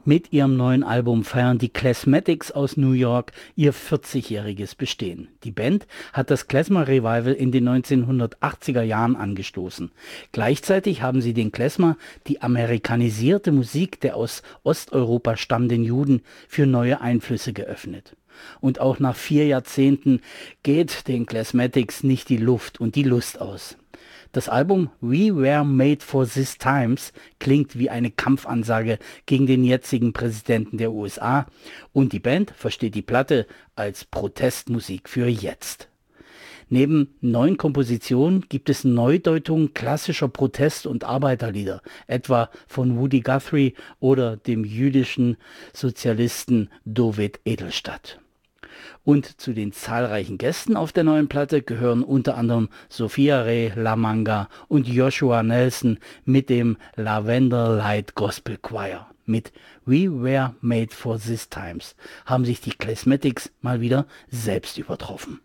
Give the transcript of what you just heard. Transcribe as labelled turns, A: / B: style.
A: Mit ihrem neuen Album feiern die Classmatics aus New York ihr 40-jähriges Bestehen. Die Band hat das Klezmer Revival in den 1980er Jahren angestoßen. Gleichzeitig haben sie den Klezmer, die amerikanisierte Musik der aus Osteuropa stammenden Juden, für neue Einflüsse geöffnet. Und auch nach 4 Jahrzehnten geht den Classmatics nicht die Luft und die Lust aus. Das Album We Were Made for These Times klingt wie eine Kampfansage gegen den jetzigen Präsidenten der USA und die Band versteht die Platte als Protestmusik für jetzt. Neben neuen Kompositionen gibt es Neudeutungen klassischer Protest- und Arbeiterlieder, etwa von Woody Guthrie oder dem jüdischen Sozialisten Dovid Edelstadt. Und zu den zahlreichen Gästen auf der neuen Platte gehören unter anderem Sophia Ray La Manga und Joshua Nelson mit dem Lavender Light Gospel Choir. Mit We Were Made for These Times haben sich die Classmatics mal wieder selbst übertroffen.